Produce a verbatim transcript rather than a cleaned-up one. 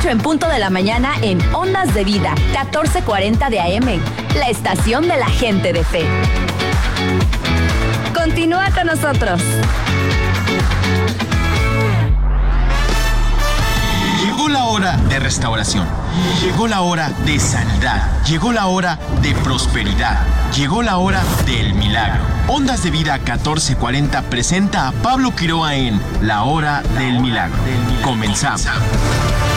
ocho en punto de la mañana en Ondas de Vida, catorce cuarenta de A M, la estación de la gente de fe. Continúa con nosotros. Llegó la hora de restauración. Llegó la hora de sanidad. Llegó la hora de prosperidad. Llegó la hora del milagro. Ondas de Vida catorce cuarenta presenta a Pablo Quiroa en La Hora del Milagro. Comenzamos.